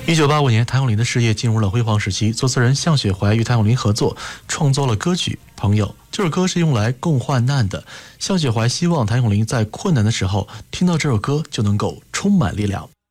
1985年，谭咏麟的事业进入了辉煌时期。作词人向雪怀与谭咏麟合作，创作了歌曲《朋友》。这首歌是用来共患难的。向雪怀希望谭咏麟在困难的时候听到这首歌就能够充满力量。